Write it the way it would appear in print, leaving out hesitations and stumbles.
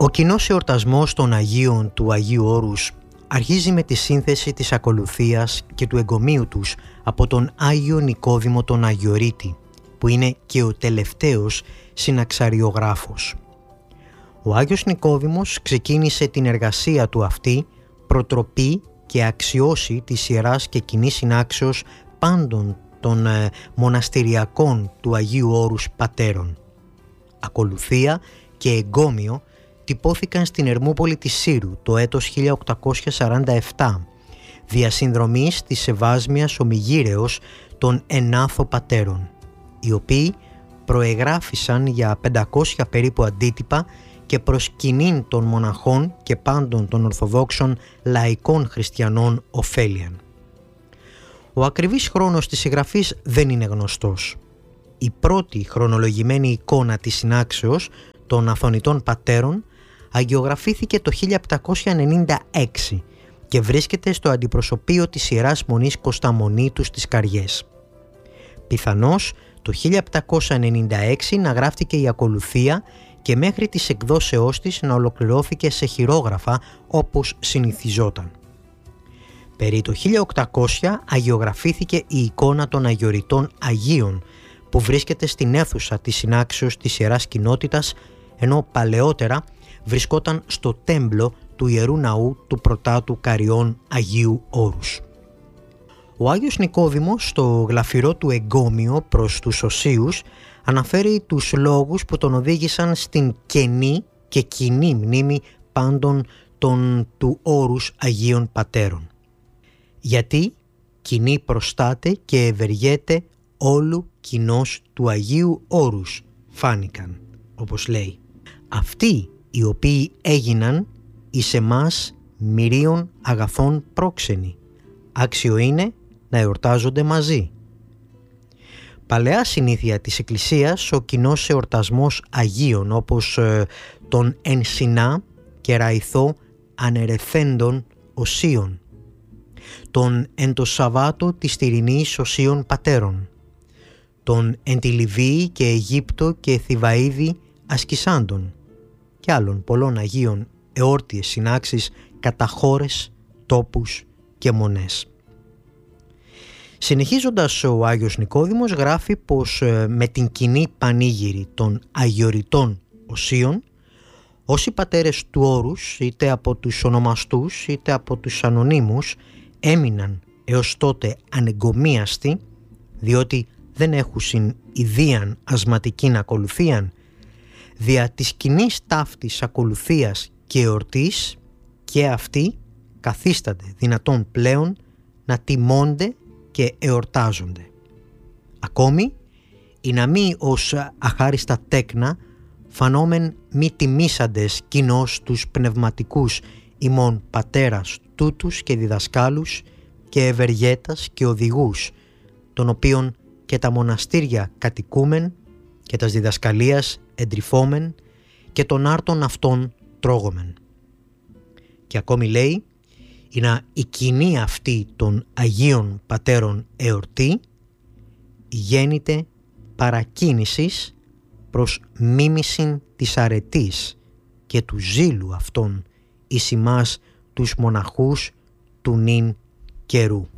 Ο κοινός εορτασμός των Αγίων του Αγίου Όρους αρχίζει με τη σύνθεση της ακολουθίας και του εγκομείου τους από τον Άγιο Νικόδημο τον Αγιορείτη, που είναι και ο τελευταίος συναξαριογράφος. Ο Άγιος Νικόδημος ξεκίνησε την εργασία του αυτή προτροπή και αξιώσει της Ιεράς και Κοινής Συνάξεως πάντων των μοναστηριακών του Αγίου Όρους πατέρων. Ακολουθία και εγκόμιο τυπώθηκαν στην Ερμούπολη της Σύρου το έτος 1847, διασυνδρομής της Σεβάσμιας Ομιγύρεως των Ενάθο πατέρων, οι οποίοι προεγράφησαν για 500 περίπου αντίτυπα και προς κοινήν των μοναχών και πάντων των Ορθοδόξων λαϊκών χριστιανών ωφέλιαν. Ο ακριβής χρόνος της συγγραφής δεν είναι γνωστός. Η πρώτη χρονολογημένη εικόνα της συνάξεως των Αθωνητών πατέρων αγιογραφήθηκε το 1796 και βρίσκεται στο αντιπροσωπείο της Ιεράς Μονής Κωσταμονήτου στις Καριές. Πιθανώς το 1796 να γράφτηκε η ακολουθία και μέχρι τις εκδόσεώς της να ολοκληρώθηκε σε χειρόγραφα όπως συνηθιζόταν. Περί το 1800 αγιογραφήθηκε η εικόνα των Αγιορειτών Αγίων που βρίσκεται στην αίθουσα της συνάξεως της Ιεράς Κοινότητας, ενώ παλαιότερα βρισκόταν στο τέμπλο του Ιερού Ναού του Πρωτάτου Καριών Αγίου Όρους. Ο Άγιος Νικόδημος στο γλαφυρό του εγκόμιο προς τους Οσίους αναφέρει τους λόγους που τον οδήγησαν στην κενή και κοινή μνήμη πάντων των του όρους Αγίων Πατέρων. Γιατί κοινή προστάτε και ευεργέτε όλου κοινός του Αγίου Όρους φάνηκαν, όπως λέει. Αυτοί οι οποίοι έγιναν εις εμάς μυρίων αγαθών πρόξενοι, άξιο είναι να εορτάζονται μαζί. Παλαιά συνήθεια της Εκκλησίας ο κοινός εορτασμός Αγίων, όπως τον ενσυνά και ραϊθό ανερεθέντων οσίων, τον εν το Σαββάτο της Τυρινής οσίων πατέρων, τον εν τη Λιβύη και Αιγύπτο και Θηβαΐδη ασκησάντων και άλλων πολλών Αγίων εόρτιες συνάξεις κατά χώρες, τόπους και μονές. Συνεχίζοντας, ο Άγιος Νικόδημος γράφει πως με την κοινή πανήγυρη των Αγιορειτών Οσίων, όσοι πατέρες του όρους, είτε από τους ονομαστούς είτε από τους ανωνύμους, έμειναν έως τότε ανεγκομίαστοι, διότι δεν έχουσιν ιδίαν ασματικήν ακολουθίαν, δια της κοινής ταύτης ακολουθίας και εορτής, και αυτοί καθίστανται δυνατόν πλέον να τιμώνται και εορτάζονται. Ακόμη, οι να μη ως αχάριστα τέκνα φανόμεν μη τιμήσαντες κοινώς τους πνευματικούς ημών πατέρας τούτους και διδασκάλους και ευεργέτας και οδηγούς, των οποίων και τα μοναστήρια κατοικούμεν και τας διδασκαλίας εντρυφόμεν και των άρτων αυτών τρώγομεν. Και ακόμη λέει, είναι η κοινή αυτή των Αγίων Πατέρων εορτή γέννηται παρακίνησης προς μίμησιν της αρετής και του ζήλου αυτών εις ημάς τους μοναχούς του νυν καιρού.